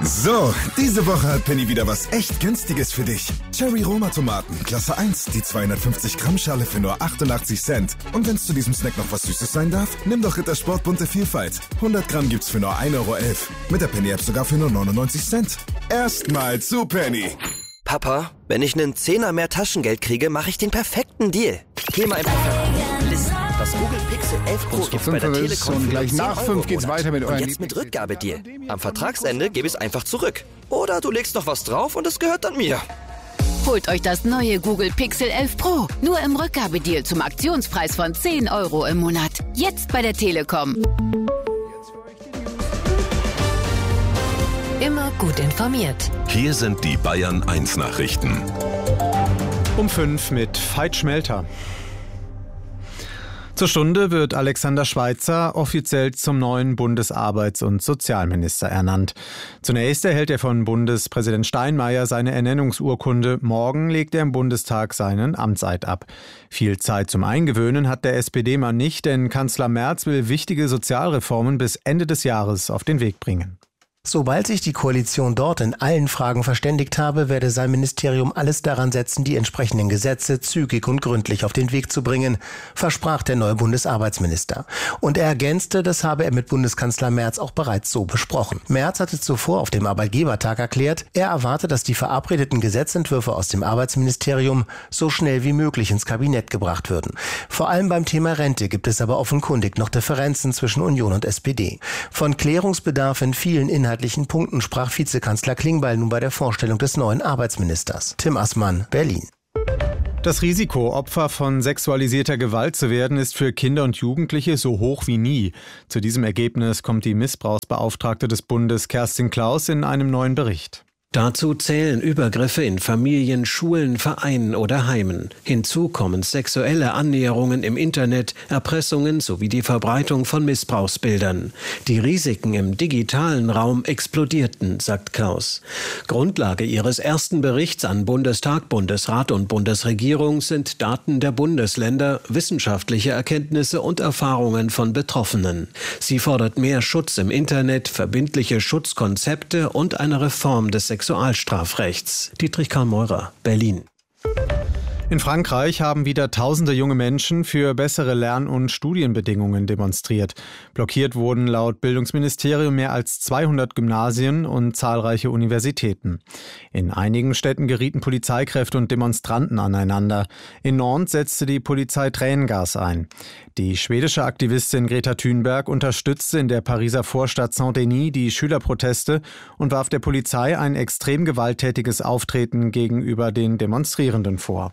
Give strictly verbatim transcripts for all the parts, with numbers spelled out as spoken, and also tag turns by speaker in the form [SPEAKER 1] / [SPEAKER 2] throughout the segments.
[SPEAKER 1] So, diese Woche hat Penny wieder was echt Günstiges für dich. Cherry Roma Tomaten, Klasse eins, die zweihundertfünfzig Gramm Schale für nur achtundachtzig Cent. Und wenn es zu diesem Snack noch was Süßes sein darf, nimm doch Rittersport bunte Vielfalt. hundert Gramm gibt's für nur ein Euro elf. Mit der Penny App sogar für nur neunundneunzig Cent. Erstmal zu Penny.
[SPEAKER 2] Papa, wenn ich einen Zehner mehr Taschengeld kriege, mache ich den perfekten Deal. Geh mal einfach Listen. Das Google Pixel elf Pro gibt's bei der Telekom
[SPEAKER 3] und gleich nach fünf geht's weiter mit eurem
[SPEAKER 2] Und jetzt mit Rückgabedeal. Am Vertragsende gebe ich es einfach zurück. Oder du legst noch was drauf und es gehört dann mir.
[SPEAKER 4] Holt euch das neue Google Pixel elf Pro. Nur im Rückgabedeal zum Aktionspreis von zehn Euro im Monat. Jetzt bei der Telekom.
[SPEAKER 5] Immer gut informiert.
[SPEAKER 6] Hier sind die Bayern eins Nachrichten.
[SPEAKER 7] Um fünf mit Veit Schmelter. Zur Stunde wird Alexander Schweitzer offiziell zum neuen Bundesarbeits- und Sozialminister ernannt. Zunächst erhält er von Bundespräsident Steinmeier seine Ernennungsurkunde. Morgen legt er im Bundestag seinen Amtseid ab. Viel Zeit zum Eingewöhnen hat der S P D-Mann nicht, denn Kanzler Merz will wichtige Sozialreformen bis Ende des Jahres auf den Weg bringen.
[SPEAKER 8] Sobald sich die Koalition dort in allen Fragen verständigt habe, werde sein Ministerium alles daran setzen, die entsprechenden Gesetze zügig und gründlich auf den Weg zu bringen, versprach der neue Bundesarbeitsminister. Und er ergänzte, das habe er mit Bundeskanzler Merz auch bereits so besprochen. Merz hatte zuvor auf dem Arbeitgebertag erklärt, er erwarte, dass die verabredeten Gesetzentwürfe aus dem Arbeitsministerium so schnell wie möglich ins Kabinett gebracht würden. Vor allem beim Thema Rente gibt es aber offenkundig noch Differenzen zwischen Union und S P D. Von Klärungsbedarf in vielen Inhalten Punkten sprach Vizekanzler Klingbeil nun bei der Vorstellung des neuen Arbeitsministers. Tim Assmann, Berlin.
[SPEAKER 7] Das Risiko, Opfer von sexualisierter Gewalt zu werden, ist für Kinder und Jugendliche so hoch wie nie. Zu diesem Ergebnis kommt die Missbrauchsbeauftragte des Bundes Kerstin Klaus in einem neuen Bericht.
[SPEAKER 9] Dazu zählen Übergriffe in Familien, Schulen, Vereinen oder Heimen. Hinzu kommen sexuelle Annäherungen im Internet, Erpressungen sowie die Verbreitung von Missbrauchsbildern. Die Risiken im digitalen Raum explodierten, sagt Klaus. Grundlage ihres ersten Berichts an Bundestag, Bundesrat und Bundesregierung sind Daten der Bundesländer, wissenschaftliche Erkenntnisse und Erfahrungen von Betroffenen. Sie fordert mehr Schutz im Internet, verbindliche Schutzkonzepte und eine Reform des Sexualstrafrechts. Sexualstrafrechts. Dietrich Karl Meurer, Berlin.
[SPEAKER 7] In Frankreich haben wieder tausende junge Menschen für bessere Lern- und Studienbedingungen demonstriert. Blockiert wurden laut Bildungsministerium mehr als zweihundert Gymnasien und zahlreiche Universitäten. In einigen Städten gerieten Polizeikräfte und Demonstranten aneinander. In Nantes setzte die Polizei Tränengas ein. Die schwedische Aktivistin Greta Thunberg unterstützte in der Pariser Vorstadt Saint-Denis die Schülerproteste und warf der Polizei ein extrem gewalttätiges Auftreten gegenüber den Demonstrierenden vor.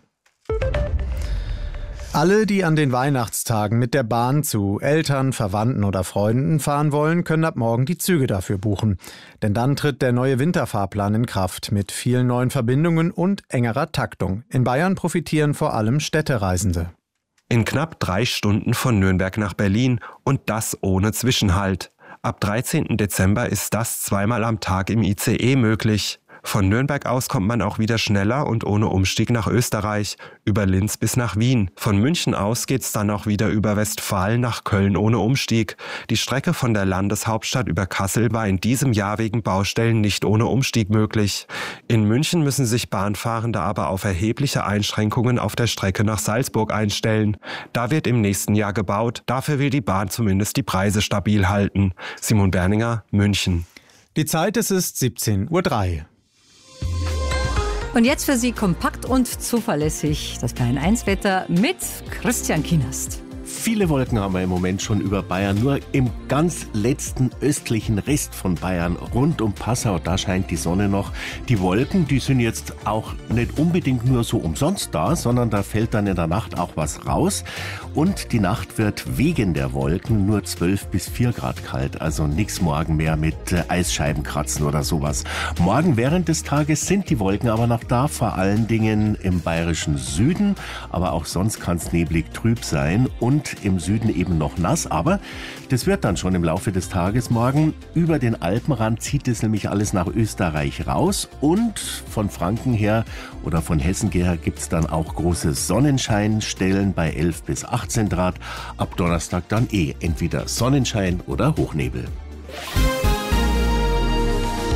[SPEAKER 7] Alle, die an den Weihnachtstagen mit der Bahn zu Eltern, Verwandten oder Freunden fahren wollen, können ab morgen die Züge dafür buchen. Denn dann tritt der neue Winterfahrplan in Kraft mit vielen neuen Verbindungen und engerer Taktung. In Bayern profitieren vor allem Städtereisende.
[SPEAKER 10] In knapp drei Stunden von Nürnberg nach Berlin und das ohne Zwischenhalt. Ab dreizehnten Dezember ist das zweimal am Tag im I C E möglich. Von Nürnberg aus kommt man auch wieder schneller und ohne Umstieg nach Österreich, über Linz bis nach Wien. Von München aus geht's dann auch wieder über Westfalen nach Köln ohne Umstieg. Die Strecke von der Landeshauptstadt über Kassel war in diesem Jahr wegen Baustellen nicht ohne Umstieg möglich. In München müssen sich Bahnfahrende aber auf erhebliche Einschränkungen auf der Strecke nach Salzburg einstellen. Da wird im nächsten Jahr gebaut, dafür will die Bahn zumindest die Preise stabil halten. Simon Berninger, München.
[SPEAKER 7] Die Zeit, es ist siebzehn Uhr drei.
[SPEAKER 11] Und jetzt für Sie kompakt und zuverlässig das Bayern eins Wetter mit Christian Kienast.
[SPEAKER 12] Viele Wolken haben wir im Moment schon über Bayern. Nur im ganz letzten östlichen Rest von Bayern, rund um Passau, da scheint die Sonne noch. Die Wolken, die sind jetzt auch nicht unbedingt nur so umsonst da, sondern da fällt dann in der Nacht auch was raus. Und die Nacht wird wegen der Wolken nur zwölf bis vier Grad kalt. Also nichts morgen mehr mit äh, Eisscheibenkratzen oder sowas. Morgen während des Tages sind die Wolken aber noch da, vor allen Dingen im bayerischen Süden. Aber auch sonst kann es neblig trüb sein und im Süden eben noch nass, aber das wird dann schon im Laufe des Tages morgen. Über den Alpenrand zieht es nämlich alles nach Österreich raus und von Franken her oder von Hessen her gibt es dann auch große Sonnenscheinstellen bei elf bis achtzehn Grad. Ab Donnerstag dann eh entweder Sonnenschein oder Hochnebel.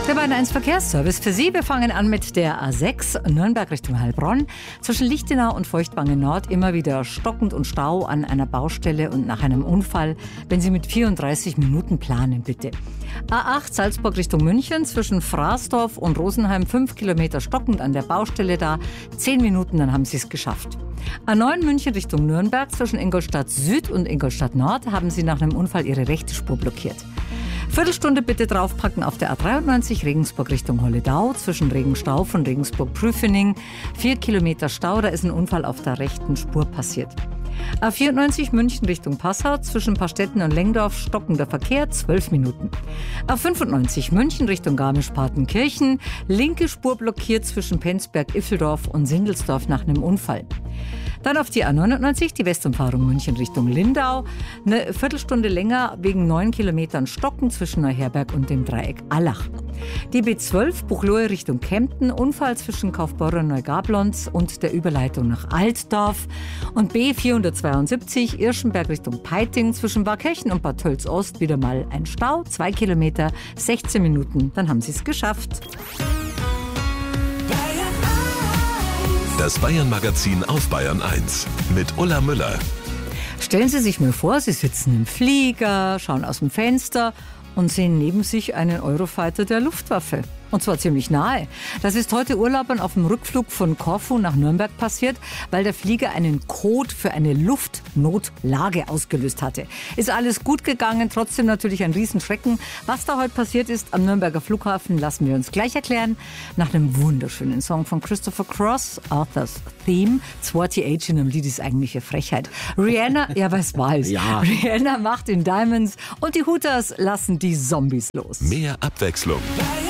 [SPEAKER 11] Der Bayern eins Verkehrsservice für Sie. Wir fangen an mit der A sechs Nürnberg Richtung Heilbronn. Zwischen Lichtenau und Feuchtwangen Nord immer wieder stockend und Stau an einer Baustelle und nach einem Unfall. Wenn Sie mit vierunddreißig Minuten planen, bitte. A acht Salzburg Richtung München. Zwischen Fraßdorf und Rosenheim fünf Kilometer stockend an der Baustelle da. zehn Minuten, dann haben Sie es geschafft. A neun München Richtung Nürnberg. Zwischen Ingolstadt Süd und Ingolstadt Nord haben Sie nach einem Unfall Ihre rechte Spur blockiert. Viertelstunde bitte draufpacken auf der A dreiundneunzig Regensburg Richtung Holledau zwischen Regenstauf und Regensburg-Prüfening. Vier Kilometer Stau, da ist ein Unfall auf der rechten Spur passiert. A vierundneunzig München Richtung Passau zwischen Pastetten und Lengdorf stockender Verkehr, zwölf Minuten. A fünfundneunzig München Richtung Garmisch-Partenkirchen, linke Spur blockiert zwischen Penzberg-Iffeldorf und Singelsdorf nach einem Unfall. Dann auf die A neunundneunzig, die Westumfahrung München Richtung Lindau. Eine Viertelstunde länger wegen neun Kilometern Stocken zwischen Neuherberg und dem Dreieck Allach. Die B zwölf Buchloe Richtung Kempten, Unfall zwischen Kaufbeurer und Neugablonz und der Überleitung nach Altdorf. Und B vierhundertzweiundsiebzig Irschenberg Richtung Peiting zwischen Barkirchen und Bad Tölz Ost wieder mal ein Stau, zwei Kilometer, sechzehn Minuten, dann haben Sie es geschafft.
[SPEAKER 6] Das Bayern-Magazin auf Bayern eins mit Ulla Müller.
[SPEAKER 11] Stellen Sie sich mal vor, Sie sitzen im Flieger, schauen aus dem Fenster und sehen neben sich einen Eurofighter der Luftwaffe. Und zwar ziemlich nahe. Das ist heute Urlaubern auf dem Rückflug von Korfu nach Nürnberg passiert, weil der Flieger einen Code für eine Luftnotlage ausgelöst hatte. Ist alles gut gegangen, trotzdem natürlich ein Riesenschrecken. Was da heute passiert ist am Nürnberger Flughafen, lassen wir uns gleich erklären. Nach einem wunderschönen Song von Christopher Cross, Arthur's Theme. zweiundachtzig in einem Lied ist eigentlich eine Frechheit. Rihanna, ja, was weiß.
[SPEAKER 12] Ja.
[SPEAKER 11] Rihanna macht in Diamonds und die Hooters lassen die Zombies los.
[SPEAKER 6] Mehr Abwechslung.